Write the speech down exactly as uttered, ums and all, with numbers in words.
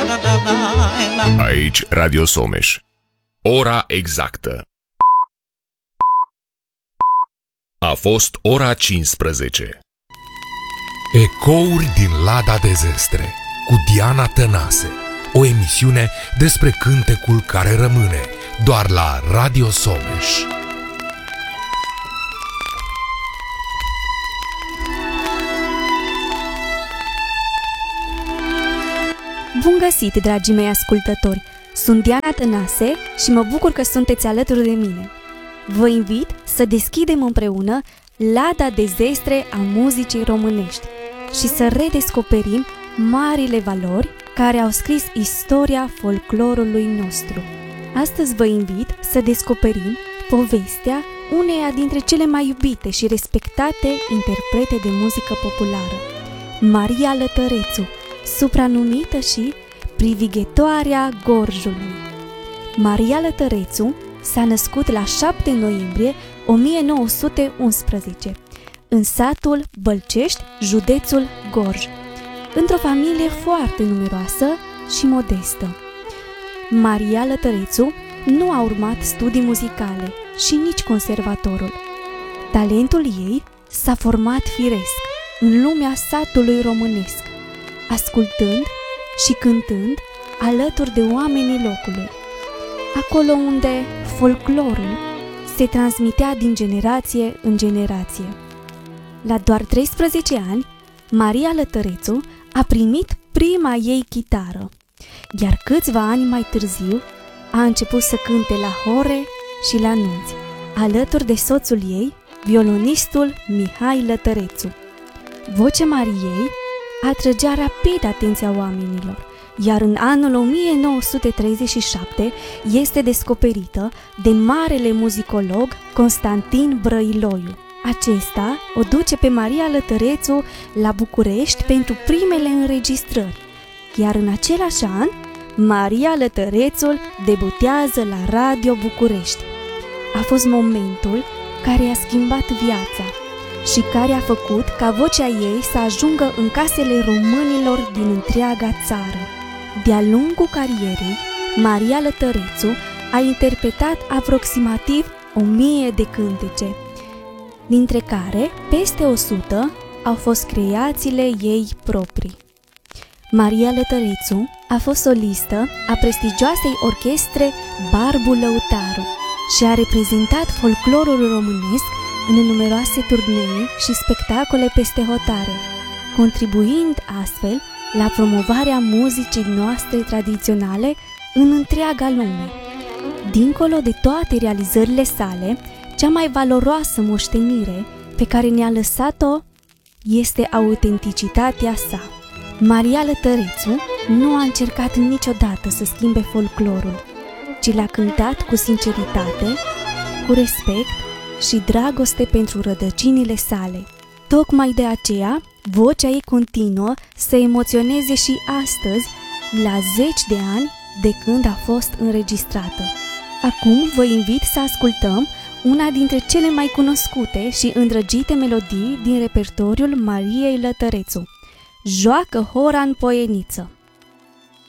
Aici Radio Someș. Ora exactă a fost ora cincisprezece. Ecouri din Lada de Zestre cu Diana Tănase. O emisiune despre cântecul care rămâne doar la Radio Someș. Bun găsit, dragii mei ascultători! Sunt Diana Tănase și mă bucur că sunteți alături de mine. Vă invit să deschidem împreună Lada de Zestre a muzicii românești și să redescoperim marile valori care au scris istoria folclorului nostru. Astăzi vă invit să descoperim povestea uneia dintre cele mai iubite și respectate interprete de muzică populară, Maria Lătărețu, supranumită și Privighetoarea Gorjului. Maria Lătărețu s-a născut la șapte noiembrie o mie nouă sute unsprezece în satul Bălcești, județul Gorj, într-o familie foarte numeroasă și modestă. Maria Lătărețu nu a urmat studii muzicale și nici conservatorul. Talentul ei s-a format firesc în lumea satului românesc, ascultând și cântând alături de oamenii locului, acolo unde folclorul se transmitea din generație în generație. La doar treisprezece ani, Maria Lătărețu a primit prima ei chitară, iar câțiva ani mai târziu a început să cânte la hore și la nunți, alături de soțul ei, violonistul Mihai Lătărețu. Vocea Mariei atrăgea rapid atenția oamenilor, iar în anul o mie nouă sute treizeci și șapte este descoperită de marele muzicolog Constantin Brăiloiu. Acesta o duce pe Maria Lătărețu la București pentru primele înregistrări, iar în același an, Maria Lătărețu debutează la Radio București. A fost momentul care i-a schimbat viața și care a făcut ca vocea ei să ajungă în casele românilor din întreaga țară. De-a lungul carierei, Maria Lătărețu a interpretat aproximativ o mie de cântece, dintre care peste o sută au fost creațiile ei proprii. Maria Lătărețu a fost solistă a prestigioasei orchestre Barbu Lăutaru și a reprezentat folclorul românesc în numeroase turnee și spectacole peste hotare, contribuind astfel la promovarea muzicii noastre tradiționale în întreaga lume. Dincolo de toate realizările sale, cea mai valoroasă moștenire pe care ne-a lăsat-o este autenticitatea sa. Maria Lătărețu nu a încercat niciodată să schimbe folclorul, ci l-a cântat cu sinceritate, cu respect și dragoste pentru rădăcinile sale. Tocmai de aceea, vocea ei continuă să emoționeze și astăzi, la zeci de ani de când a fost înregistrată. Acum vă invit să ascultăm una dintre cele mai cunoscute și îndrăgite melodii din repertoriul Mariei Lătărețu, Joacă hora în poieniță.